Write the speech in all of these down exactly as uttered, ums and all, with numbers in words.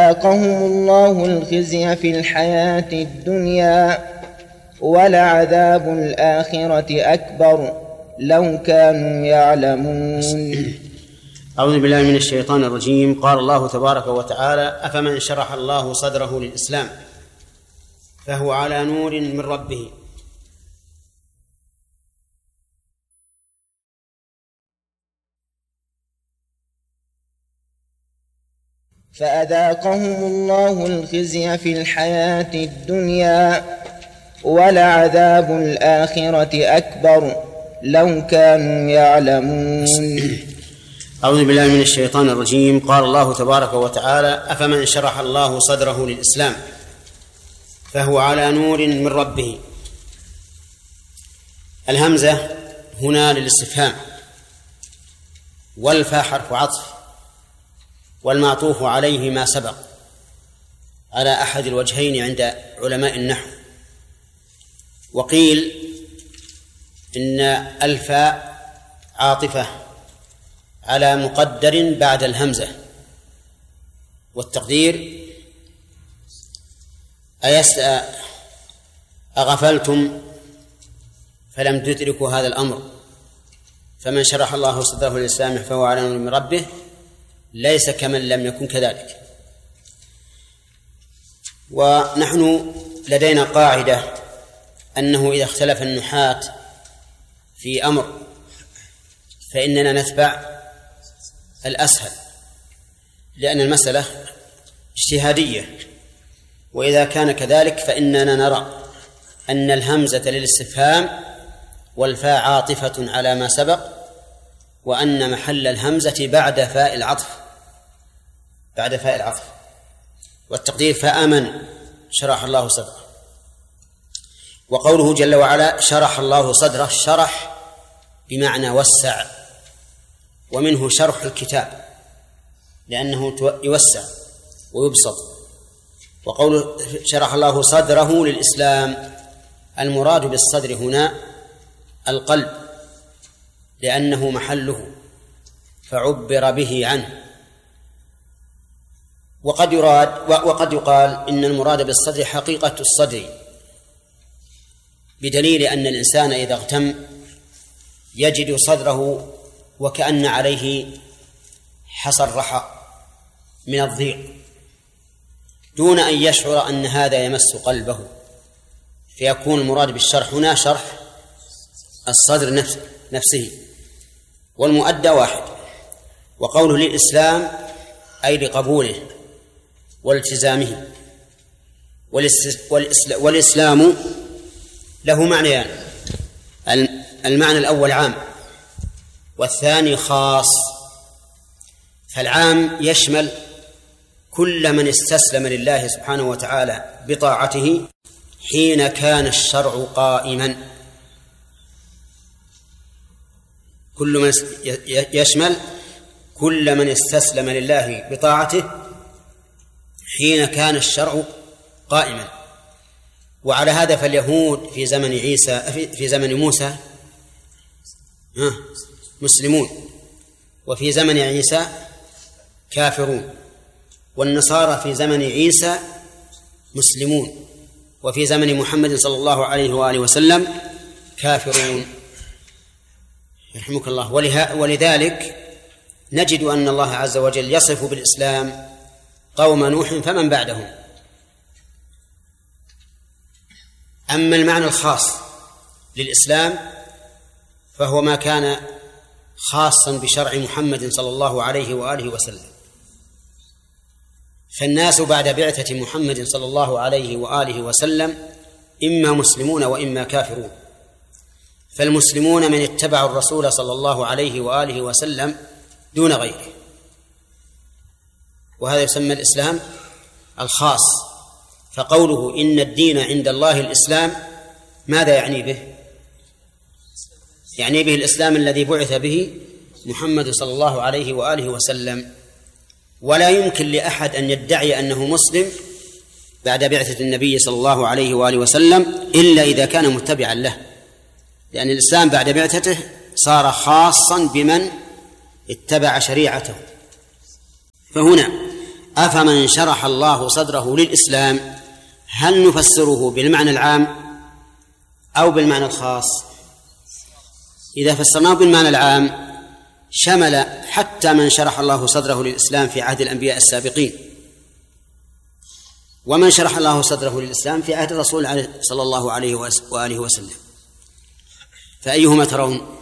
فأذاقهم الله الخزي في الحياة الدنيا ولعذاب الآخرة أكبر لو كانوا يعلمون. أعوذ بالله من الشيطان الرجيم. قال الله تبارك وتعالى: أفمن شرح الله صدره للإسلام فهو على نور من ربه فأذاقهم الله الخزي في الحياة الدنيا ولعذاب الآخرة أكبر لو كانوا يعلمون. أعوذ بالله من الشيطان الرجيم. قال الله تبارك وتعالى: أفمن شرح الله صدره للإسلام فهو على نور من ربه. الهمزة هنا للاستفهام، والفاء حرف عطف، والمعطوف عليه ما سبق على أحد الوجهين عند علماء النحو. وقيل إن الفاء عاطفة على مقدر بعد الهمزة، والتقدير: أغفلتم فلم تدركوا هذا الأمر، فمن شرح الله صدره للإسلام فهو على نور من ربه ليس كمن لم يكن كذلك. ونحن لدينا قاعدة أنه إذا اختلف النحاة في أمر فإننا نتبع الأسهل، لأن المسألة اجتهادية. وإذا كان كذلك فإننا نرى أن الهمزة للاستفهام والفاء عاطفة على ما سبق، وأن محل الهمزة بعد فاء العطف بعد فاء العطف والتقدير: فآمن شرح الله صدره. وقوله جل وعلا: شرح الله صدره، شرح بمعنى وسع، ومنه شرح الكتاب لأنه يوسع ويبسط. وقوله شرح الله صدره للإسلام، المراد بالصدر هنا القلب لأنه محله فعبر به عنه. وقد يراد وقد يقال إن المراد بالصدر حقيقة الصدر، بدليل أن الإنسان إذا اغتم يجد صدره وكأن عليه حصى الرحى من الضيق دون أن يشعر أن هذا يمس قلبه، فيكون المراد بالشرح هنا شرح الصدر نفسه، والمؤدى واحد. وقوله للإسلام أي لقبوله والتزامه. والإسلام له معنيان: المعنى الأول عام والثاني خاص. فالعام يشمل كل من استسلم لله سبحانه وتعالى بطاعته حين كان الشرع قائما، كل من يشمل كل من استسلم لله بطاعته حين كان الشرع قائما. وعلى هذا فاليهود في زمن عيسى في زمن موسى مسلمون، وفي زمن عيسى كافرون، والنصارى في زمن عيسى مسلمون، وفي زمن محمد صلى الله عليه وآله وسلم كافرون. يرحمك الله. ولذلك نجد أن الله عز وجل يصف بالإسلام قوم نوح فمن بعدهم. أما المعنى الخاص للإسلام فهو ما كان خاصا بشرع محمد صلى الله عليه وآله وسلم. فالناس بعد بعثة محمد صلى الله عليه وآله وسلم إما مسلمون وإما كافرون. فالمسلمون من اتبعوا الرسول صلى الله عليه وآله وسلم دون غيره، وهذا يسمى الإسلام الخاص. فقوله إن الدين عند الله الإسلام ماذا يعني به؟ يعني به الإسلام الذي بعث به محمد صلى الله عليه وآله وسلم. ولا يمكن لأحد أن يدعي أنه مسلم بعد بعثة النبي صلى الله عليه وآله وسلم إلا إذا كان متبعا له، لأن الإسلام بعد بعثته صار خاصا بمن اتبع شريعته. فهنا أفمن شرح الله صدره للإسلام، هل نفسره بالمعنى العام أو بالمعنى الخاص؟ إذا فسرناه بالمعنى العام شمل حتى من شرح الله صدره للإسلام في عهد الأنبياء السابقين، ومن شرح الله صدره للإسلام في عهد الرسول صلى الله عليه وآله وسلم. فأيهما ترون؟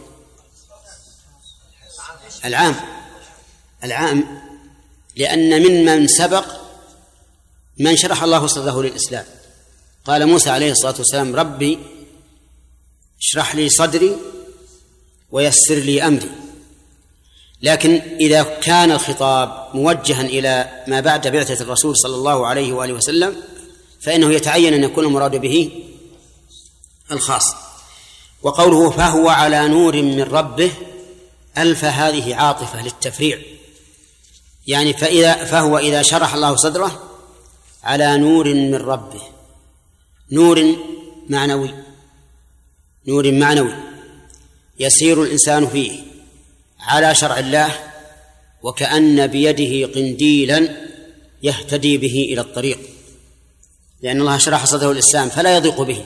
العام العام لأن ممن سبق من شرح الله صدره للإسلام. قال موسى عليه الصلاة والسلام: ربي اشرح لي صدري ويسر لي أمري. لكن إذا كان الخطاب موجها إلى ما بعد بعثة الرسول صلى الله عليه وآله وسلم فإنه يتعين أن يكون المراد به الخاص. وقوله فهو على نور من ربه، ألف هذه عاطفة للتفريع، يعني فإذا فهو إذا شرح الله صدره على نور من ربه، نور معنوي، نور معنوي يسير الإنسان فيه على شرع الله، وكأن بيده قنديلا يهتدي به إلى الطريق، لأن الله شرح صدره الإسلام فلا يضيق به.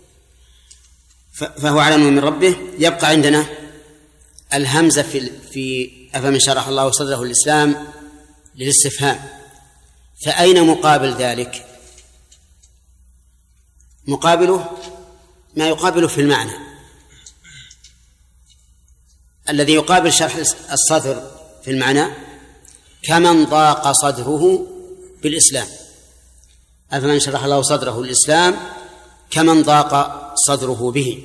فهو على نور من ربه. يبقى عندنا الهمزة في في أفمن شرح الله صدره الإسلام للاستفهام، فأين مقابل ذلك؟ مقابله ما يقابله في المعنى، الذي يقابل شرح الصدر في المعنى كمن ضاق صدره بالإسلام. أفمن شرح الله صدره الإسلام كمن ضاق صدره به.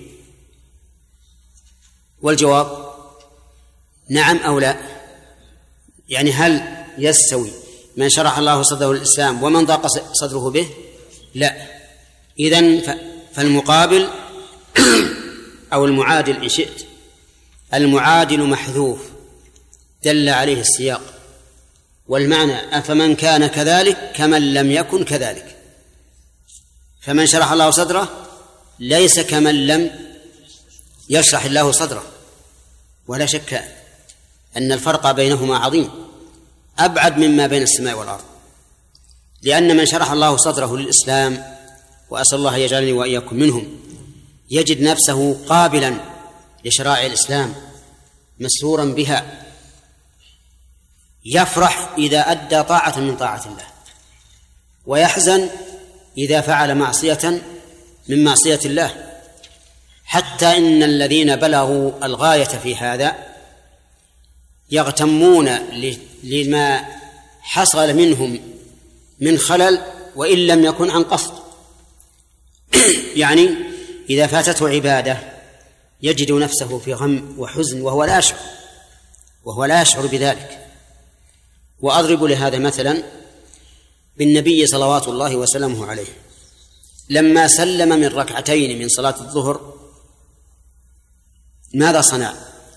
والجواب نعم أو لا، يعني هل يستوي من شرح الله صدره الإسلام ومن ضاق صدره به؟ لا. إذن فالمقابل أو المعادل إن شئت، المعادل محذوف دل عليه السياق، والمعنى أفمن كان كذلك كمن لم يكن كذلك. فمن شرح الله صدره ليس كمن لم يشرح الله صدره، ولا شك أن الفرق بينهما عظيم أبعد مما بين السماء والأرض، لأن من شرح الله صدره للإسلام، وأسأل الله يجعلني وإياكم منهم، يجد نفسه قابلا لشرائع الإسلام مسرورا بها، يفرح إذا أدى طاعة من طاعة الله، ويحزن إذا فعل معصية من معصية الله، حتى إن الذين بلغوا الغاية في هذا يغتمون لما حصل منهم من خلل وإن لم يكن عن قصد. يعني إذا فاتته عبادة يجد نفسه في غم وحزن وهو لا يشعر وهو لا يشعر بذلك. وأضرب لهذا مثلا بالنبي صلوات الله وسلامه عليه، لما سلم من ركعتين من صلاة الظهر ماذا صنع؟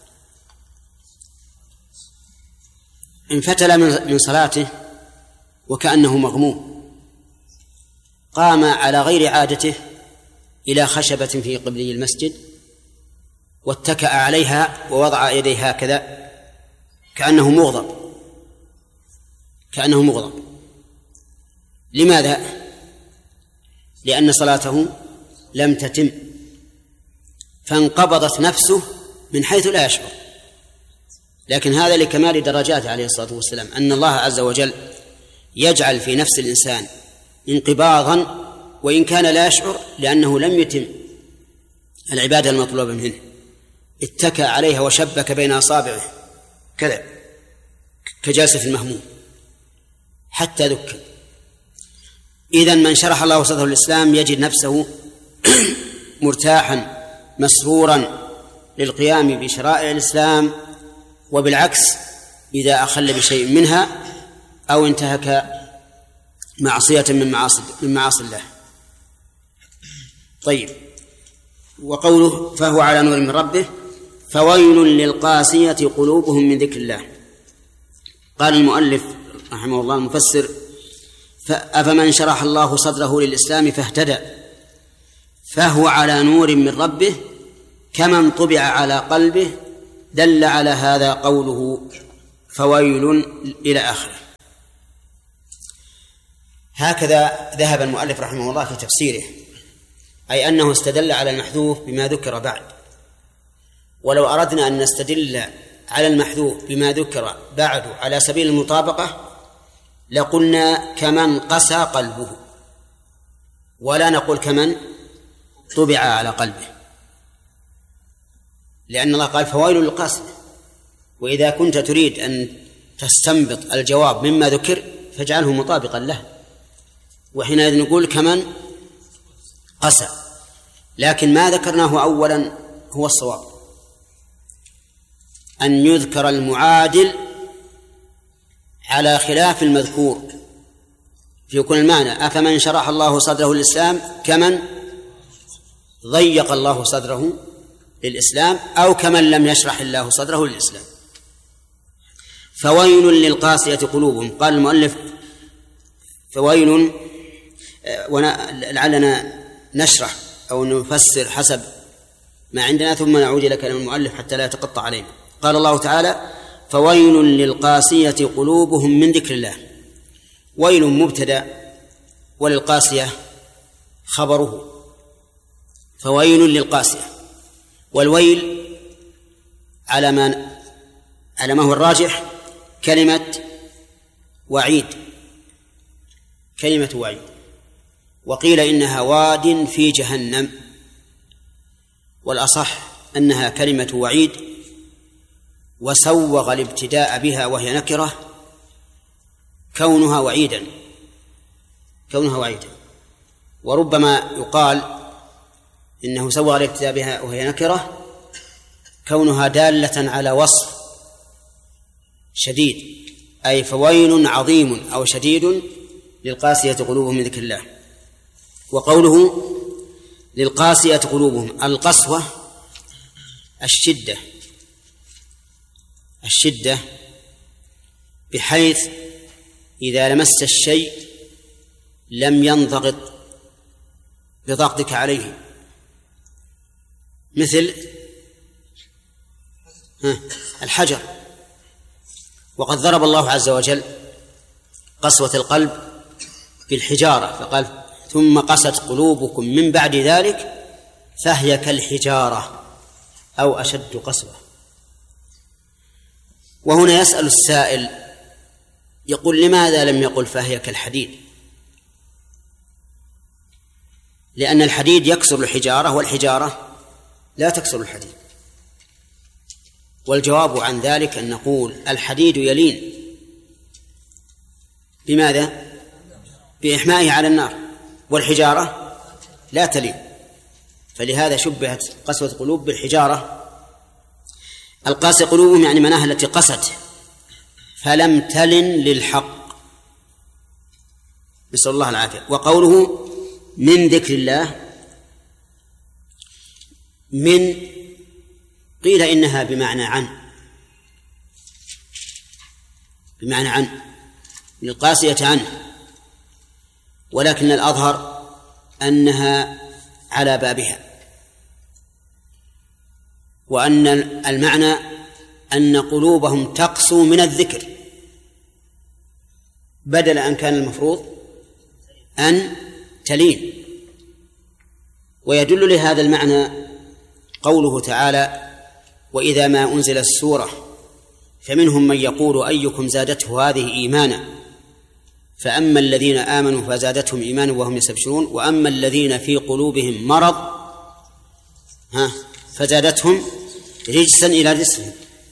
انفتل من صلاته وكأنه مغموم، قام على غير عادته إلى خشبة في قبلي المسجد واتكأ عليها ووضع يديه هكذا كأنه مغضب كأنه مغضب لماذا؟ لأن صلاته لم تتم، فانقبضت نفسه من حيث لا يشعر. لكن هذا لكمال درجاته عليه الصلاة والسلام، أن الله عز وجل يجعل في نفس الإنسان انقباضا وإن كان لا يشعر، لأنه لم يتم العبادة المطلوبة منه. اتكى عليها وشبك بين أصابعه كذا كجالسة المهموم حتى ذكر. إذن من شرح الله صدره الإسلام يجد نفسه مرتاحا مسرورا للقيام بشرائع الإسلام، وبالعكس إذا أخل بشيء منها أو انتهك معصية من معاصي من معاصي الله. طيب، وقوله فهو على نور من ربه فويل للقاسية قلوبهم من ذكر الله. قال المؤلف رحمه الله المفسر: أفمن شرح الله صدره للإسلام فاهتدى فهو على نور من ربه كمن طبع على قلبه، دل على هذا قوله فويل إلى آخره. هكذا ذهب المؤلف رحمه الله في تفسيره، أي أنه استدل على المحذوف بما ذكر بعد. ولو أردنا أن نستدل على المحذوف بما ذكر بعد على سبيل المطابقة لقلنا كمن قسى قلبه، ولا نقول كمن طبع على قلبه، لأن الله قال فويل للقاسية. وإذا كنت تريد أن تستنبط الجواب مما ذكر فاجعله مطابقا له، وحينئذ نقول كمن قسى. لكن ما ذكرناه أولا هو الصواب، أن يذكر المعادل على خلاف المذكور فيكون المعنى أفمن شرح الله صدره للإسلام كمن ضيق الله صدره للإسلام، أو كمن لم يشرح الله صدره للإسلام. فويل للقاسية قلوبهم. قال المؤلف فويل، ولعلنا نشرح أو نفسر حسب ما عندنا ثم نعود إلى كلام المؤلف حتى لا يتقطع علينا. قال الله تعالى فويل للقاسية قلوبهم من ذكر الله. ويل مبتدأ وللقاسية خبره، فويل للقاسية. والويل على ما على ما هو الراجح كلمة وعيد، كلمة وعيد. وقيل إنها واد في جهنم، والأصح أنها كلمة وعيد، وسوغ الابتداء بها وهي نكرة كونها وعيدا كونها وعيدا وربما يقال إنه سوغ الابتداء بها وهي نكرة كونها دالة على وصف شديد، أي فويل عظيم أو شديد للقاسية قلوبهم من ذكر الله. وقوله للقاسية قلوبهم، القسوة الشدة الشدة بحيث إذا لمست الشيء لم ينضغط بضغطك عليه، مثل الحجر. وقد ضرب الله عز وجل قسوة القلب بالحجارة فقال ثم قست قلوبكم من بعد ذلك فهي كالحجارة أو أشد قسوة. وهنا يسأل السائل يقول لماذا لم يقل فهي كالحديد؟ لأن الحديد يكسر الحجارة والحجارة لا تكسر الحديد. والجواب عن ذلك أن نقول الحديد يلين بماذا؟ بإحمائه على النار، والحجارة لا تلين، فلهذا شبهت قسوة قلوب بالحجارة. القاسي قلوبهم يعني مناها التي قست فلم تلن للحق، نسأل الله العافية. وقوله من ذكر الله، من قيل إنها بمعنى عن بمعنى عن للقاسية عنه، ولكن الأظهر أنها على بابها، وأن المعنى أن قلوبهم تقسو من الذكر، بدل أن كان المفروض أن تلين. ويدل لهذا المعنى قوله تعالى وإذا ما أنزلت السورة فمنهم من يقول أيكم زادته هذه إيمانا فأما الذين آمنوا فزادتهم إيمانا وهم يستبشرون وأما الذين في قلوبهم مرض ها فزادتهم رجسا إلى رجسهم،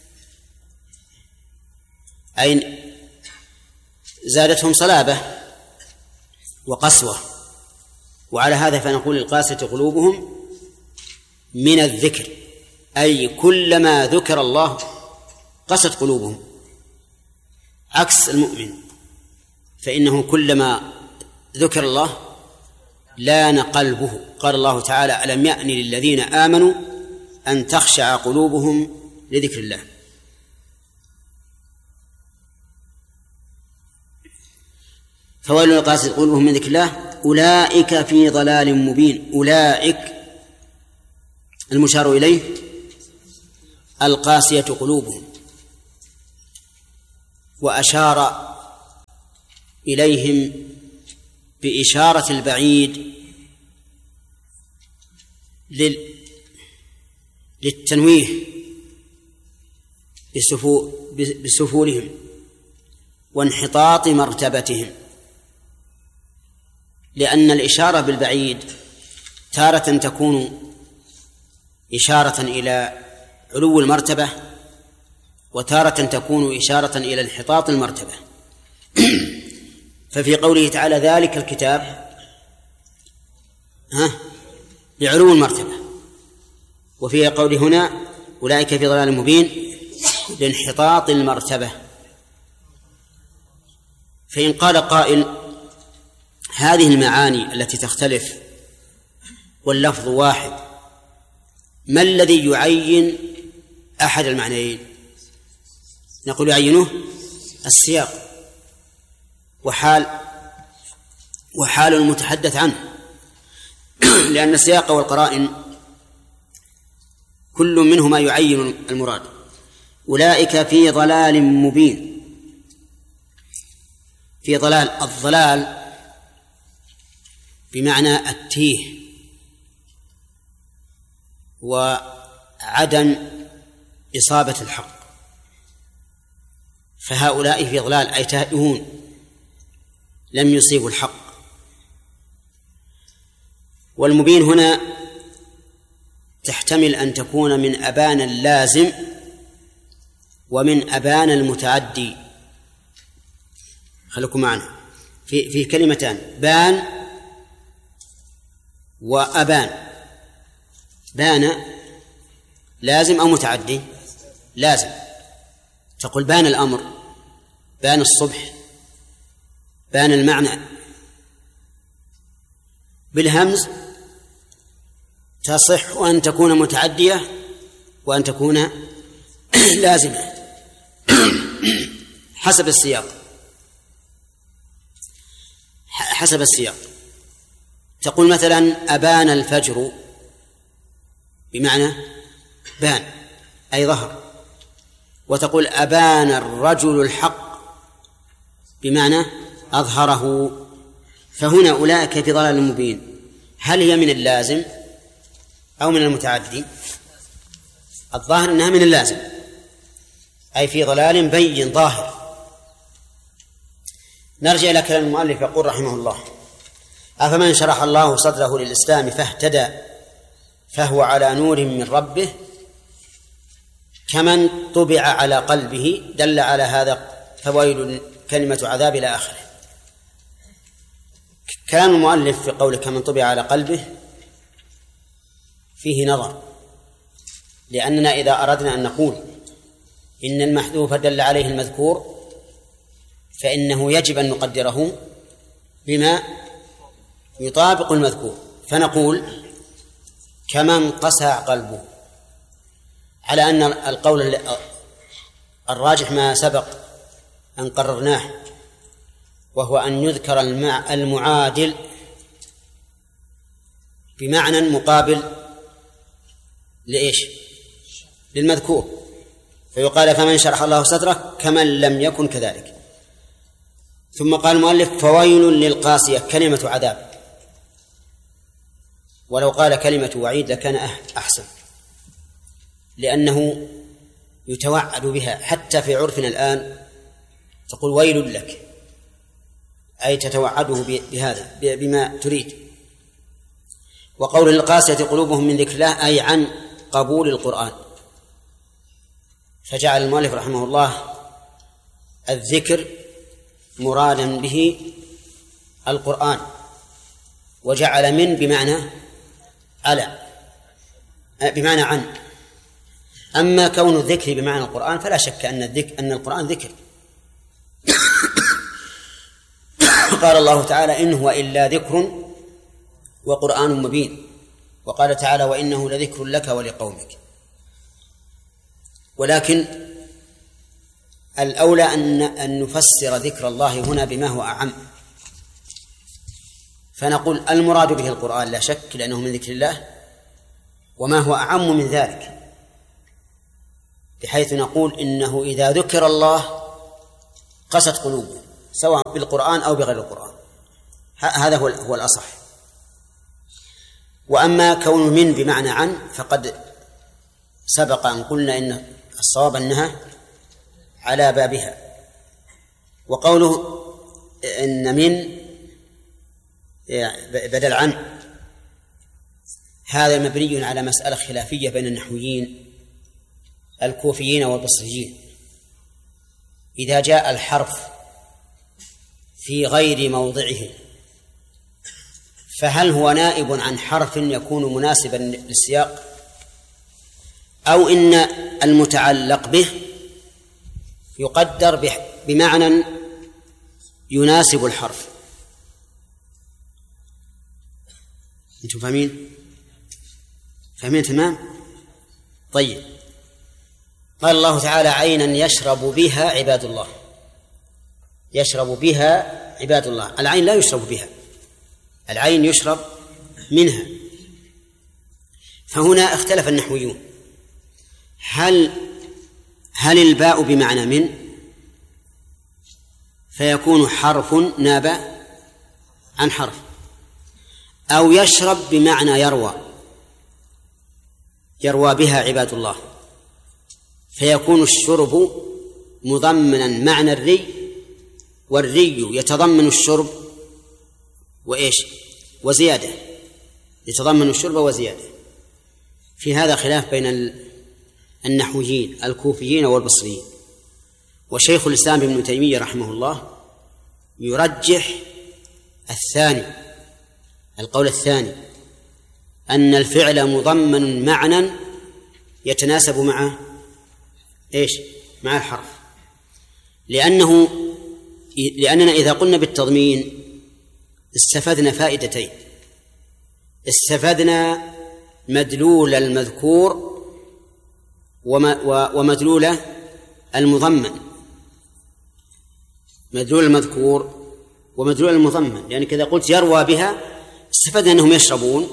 أي زادتهم صلابة وقسوة. وعلى هذا فنقول القاسية قلوبهم من الذكر، أي كلما ذكر الله قست قلوبهم، عكس المؤمن فإنه كلما ذكر الله لان قلبه. قال الله تعالى ألم يأن للذين آمنوا أن تخشع قلوبهم لذكر الله. فويل للقاسية قلوبهم من ذكر الله أولئك في ضلال مبين. أولئك المشار إليه القاسية قلوبهم، وأشار إليهم بإشارة البعيد للتنويه بسفولهم وانحطاط مرتبتهم، لأن الإشارة بالبعيد تارة تكون إشارة إلى علو المرتبة، وتارة تكون إشارة إلى انحطاط المرتبة. ففي قوله تعالى ذلك الكتاب ها لعلو المرتبة، وفي قوله هنا أولئك في ضلال مبين لانحطاط المرتبة. فإن قال قائل هذه المعاني التي تختلف واللفظ واحد، ما الذي يعين أحد المعنيين؟ نقول يعينه السياق وحال وحال المتحدث عنه، لأن السياق والقرائن كل منهما يعين المراد. أولئك في ضلال مبين. في ضلال، الضلال بمعنى التيه وعدم إصابة الحق، فهؤلاء في ضلال أي تائهون لم يصيبوا الحق. والمبين هنا تحتمل أن تكون من أبان اللازم ومن أبان المتعدي. خليكم معنا في في كلمتان، بان وأبان. بان لازم أو متعدي؟ لازم. تقول بان الأمر، بان الصبح، بان المعنى. بالهمز تصح أن تكون متعدية وأن تكون لازمة حسب السياق. حسب السياق تقول مثلا أبان الفجر بمعنى بان أي ظهر، وتقول أبان الرجل الحق بمعنى أظهره. فهنا أولئك في ضلال مبين، هل هي من اللازم أو من المتعدي؟ الظاهر أنها من اللازم، أي في ضلال بين ظاهر. نرجع إلى كلام المؤلف يقول رحمه الله: أفمن شرح الله صدره للإسلام فاهتدى فهو على نور من ربه كمن طبع على قلبه. دل على هذا فويل كلمة عذاب إلى آخره. كلام المؤلف في قوله كمن طبع على قلبه فيه نظر، لأننا إذا أردنا أن نقول إن المحذوف دل عليه المذكور فإنه يجب أن نقدره بما يطابق المذكور، فنقول كمن قسى قلبه، على أن القول الراجح ما سبق أن قررناه، وهو أن يذكر المعادل بمعنى مقابل لإيش؟ للمذكور، فيقال فمن شرح الله صدره كمن لم يكن كذلك. ثم قال المؤلف فويل للقاسية كلمة عذاب، ولو قال كلمة وعيد لكان أحسن، لأنه يتوعد بها. حتى في عرفنا الآن تقول ويل لك، أي تتوعده بهذا بما تريد. وقول للقاسية قلوبهم من ذكر الله أي عن قبول القرآن، فجعل المؤلف رحمه الله الذكر مرادا به القرآن، وجعل من بمعنى على بمعنى عن. أما كون الذكر بمعنى القرآن فلا شك أن الذكر أن القرآن ذكر. قال الله تعالى إن هو إلا ذكر وقرآن مبين، وقال تعالى وإنه لذكر لك ولقومك. ولكن الأولى أن أن نفسر ذكر الله هنا بما هو أعم، فنقول المراد به القرآن لا شك لأنه من ذكر الله، وما هو أعم من ذلك، بحيث نقول إنه إذا ذكر الله قست قلوبهم سواء بالقرآن أو بغير القرآن. هذا هو هو الأصح. وأما كون من بمعنى عن فقد سبق أن قلنا إن الصواب أنها على بابها. وقوله إن من بدل عن هذا مبني على مسألة خلافية بين النحويين الكوفيين والبصريين. إذا جاء الحرف في غير موضعه فهل هو نائب عن حرف يكون مناسبا للسياق، أو إن المتعلق به يقدر بمعنى يناسب الحرف؟ أنتم فاهمين؟ فاهمين تمام؟ طيب. قال الله تعالى عينا يشرب بها عباد الله. يشرب بها عباد الله. العين لا يشرب بها، العين يشرب منها. فهنا اختلف النحويون هل هل الباء بمعنى من فيكون حرف ناب عن حرف، أو يشرب بمعنى يروى يروى بها عباد الله فيكون الشرب مضمنا معنى الري، والري يتضمن الشرب وإيش وزيادة، يتضمن الشرب وزيادة. في هذا خلاف بين النحويين الكوفيين والبصريين. وشيخ الإسلام ابن تيمية رحمه الله يرجح الثاني، القول الثاني، أن الفعل مضمن معنى يتناسب مع إيش مع الحرف، لأنه لأننا إذا قلنا بالتضمين استفدنا فائدتين. استفدنا مدلول المذكور ومدلول المضمن، مدلول المذكور ومدلول المضمن، يعني كذا قلت يروى بها استفدنا أنهم يشربون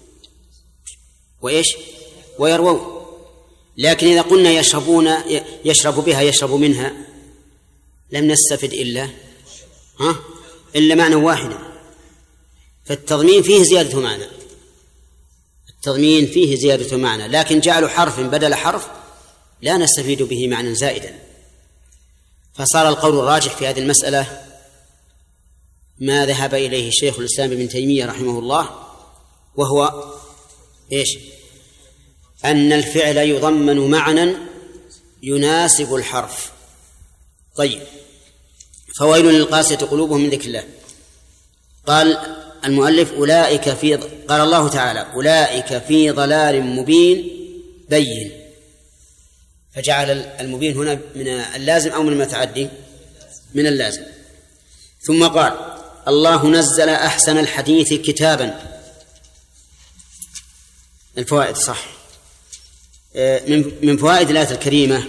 وإيش ويروون. لكن إذا قلنا يشربون يشرب بها يشرب منها لم نستفد إلا ها إلا معنى واحدا. فالتضمين فيه زيادة معنى، التضمين فيه زيادة معنى، لكن جعل حرف بدل حرف لا نستفيد به معنى زائدا. فصار القول الراجح في هذه المسألة ما ذهب إليه شيخ الإسلام ابن تيمية رحمه الله، وهو إيش أن الفعل يضمن معنى يناسب الحرف. طيب. فويل للقاسية قلوبهم من ذكر الله. قال المؤلف أولئك في قال الله تعالى أولئك في ضلال مبين بين، فجعل المبين هنا من اللازم أو من المتعدي؟ من اللازم. ثم قال الله نزل أحسن الحديث كتابا. الفوائد صح. من فوائد الآية الكريمة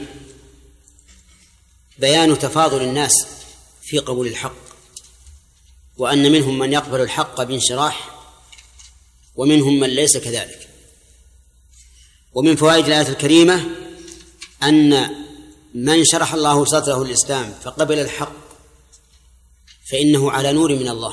بيان تفاضل الناس في قبول الحق، وأن منهم من يقبل الحق بانشراح ومنهم من ليس كذلك. ومن فوائد الآية الكريمة أن من شرح الله صدره الإسلام فقبل الحق فإنه على نور من الله،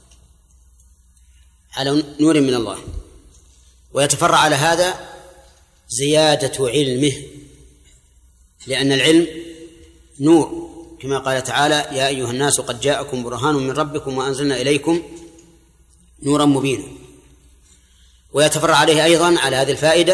على نور من الله. ويتفرع على هذا زيادة علمه، لأن العلم نور، كما قال تعالى يا أيها الناس قد جاءكم برهان من ربكم وأنزلنا إليكم نورا مبينا. ويتفرع عليه أيضا على هذه الفائدة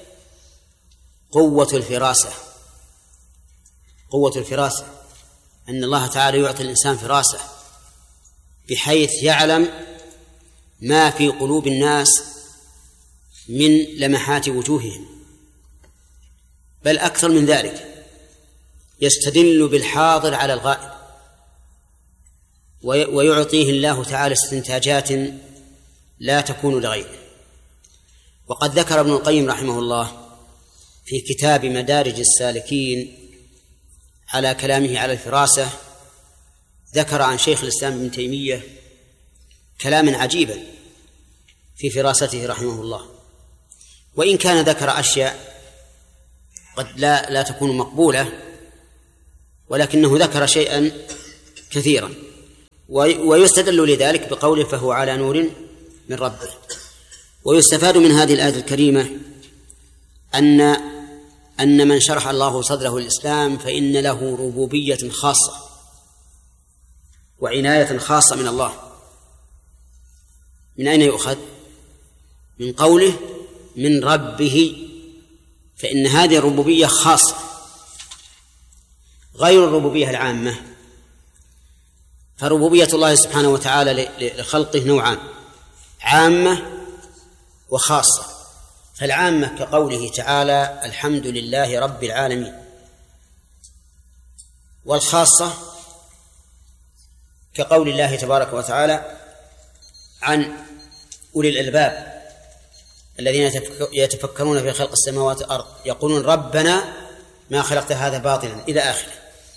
قوة الفراسة، قوة الفراسة أن الله تعالى يعطي الإنسان فراسة بحيث يعلم ما في قلوب الناس من لمحات وجوههم، بل أكثر من ذلك يستدل بالحاضر على الغائب، ويعطيه الله تعالى استنتاجات لا تكون لغيره. وقد ذكر ابن القيم رحمه الله في كتاب مدارج السالكين على كلامه على الفراسة، ذكر عن شيخ الإسلام ابن تيمية كلاما عجيبا في فراسته رحمه الله، وإن كان ذكر أشياء قد لا لا تكون مقبولة، ولكنه ذكر شيئا كثيرا. ويستدل لذلك بقوله فهو على نور من ربه. ويستفاد من هذه الآية الكريمة أن أن من شرح الله صدره للإسلام فإن له ربوبية خاصة وعناية خاصة من الله. من أين يؤخذ؟ من قوله من ربه، فإن هذه الربوبية خاصة غير الربوبية العامة. فربوبية الله سبحانه وتعالى لخلقه نوعان: عامة وخاصة. فالعامة كقوله تعالى الحمد لله رب العالمين، والخاصة كقول الله تبارك وتعالى عن أولي الألباب الذين يتفكرون في خلق السماوات والأرض يقولون ربنا ما خلقت هذا باطلا إلى آخره.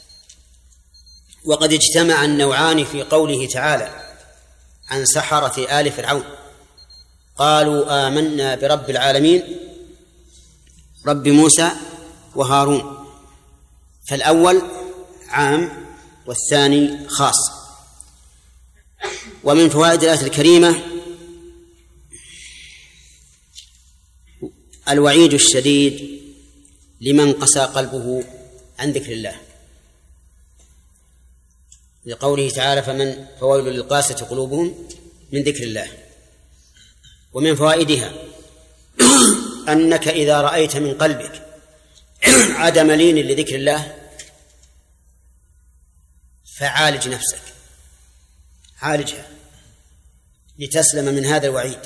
وقد اجتمع النوعان في قوله تعالى عن سحرة آل فرعون قالوا آمنا برب العالمين رب موسى وهارون، فالأول عام والثاني خاص. ومن فوائد الآية الكريمة الوعيد الشديد لمن قسى قلبه عن ذكر الله، لقوله تعالى فمن فويل للقاسة قلوبهم من ذكر الله. ومن فوائدها أنك إذا رأيت من قلبك عدم لين لذكر الله فعالج نفسك، عالجها لتسلم من هذا الوعيد.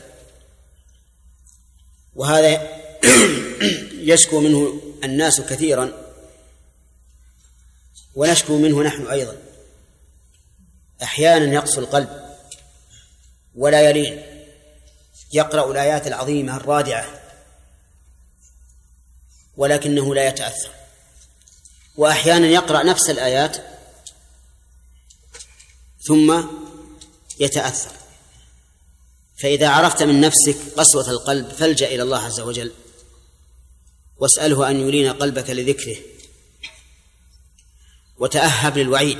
وهذا يشكو منه الناس كثيرا ونشكو منه نحن أيضا. أحيانا يقسو القلب ولا يلين، يقرأ الآيات العظيمة الرادعة ولكنه لا يتأثر، وأحيانا يقرأ نفس الآيات ثم يتأثر. فإذا عرفت من نفسك قسوة القلب فالجأ إلى الله عز وجل واسأله أن يلين قلبك لذكره، وتأهب للوعيد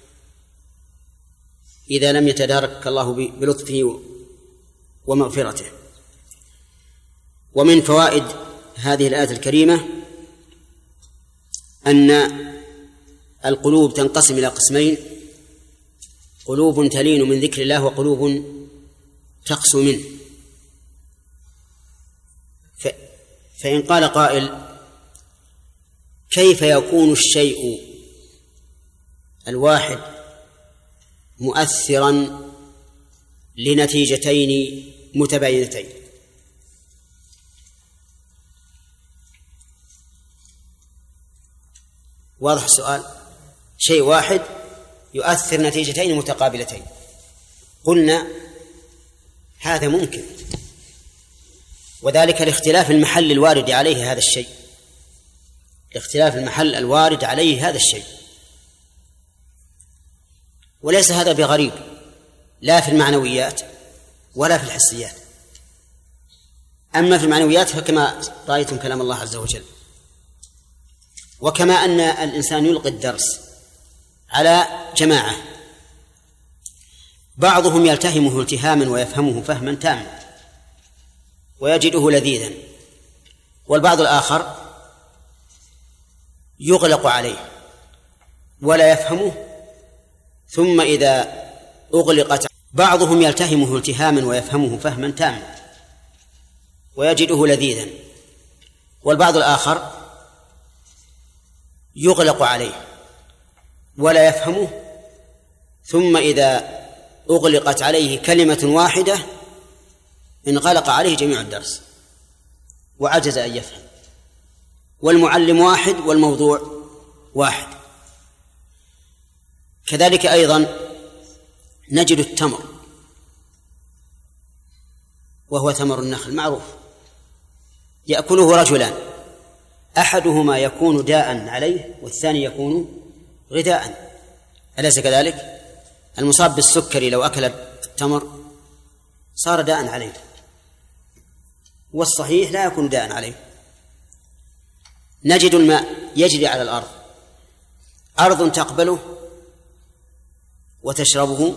إذا لم يتدارك الله بلطفه ومغفرته. ومن فوائد هذه الآية الكريمة أن القلوب تنقسم إلى قسمين: قلوب تلين من ذكر الله وقلوب تقسو منه. فإن قال قائل كيف يكون الشيء الواحد مؤثرا لنتيجتين متباينتين؟ واضح السؤال؟ شيء واحد يؤثر نتيجتين متقابلتين. قلنا هذا ممكن، وذلك لاختلاف المحل الوارد عليه هذا الشيء، لاختلاف المحل الوارد عليه هذا الشيء. وليس هذا بغريب لا في المعنويات ولا في الحسيات. أما في المعنويات فكما رأيتم كلام الله عز وجل. وكما أن الإنسان يلقي الدرس على جماعة بعضهم يلتهمه التهاما ويفهمه فهما تاما ويجده لذيذا، والبعض الآخر يغلق عليه ولا يفهمه، ثم إذا أغلقت بعضهم يلتهمه التهاما ويفهمه فهما تاما ويجده لذيذا، والبعض الآخر يغلق عليه ولا يفهمه، ثم إذا أغلقت عليه كلمة واحدة انغلق عليه جميع الدرس وعجز أن يفهم. والمعلم واحد والموضوع واحد. كذلك أيضا نجد التمر، وهو ثمر النخل معروف، يأكله رجلان، أحدهما يكون داء عليه والثاني يكون غذاء، أليس كذلك؟ المصاب بالسكري لو أكل التمر صار داء عليه، والصحيح لا يكون داء عليه. نجد الماء يجري على الأرض، أرض تقبله وتشربه